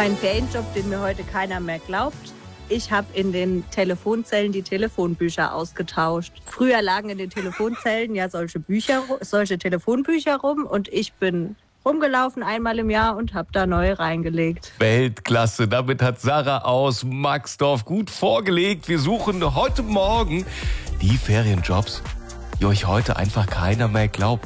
Mein Ferienjob, den mir heute keiner mehr glaubt. Ich habe in den Telefonzellen die Telefonbücher ausgetauscht. Früher lagen in den Telefonzellen ja solche Telefonbücher rum und ich bin rumgelaufen einmal im Jahr und habe da neue reingelegt. Weltklasse, damit hat Sarah aus Maxdorf gut vorgelegt. Wir suchen heute Morgen die Ferienjobs, die euch heute einfach keiner mehr glaubt.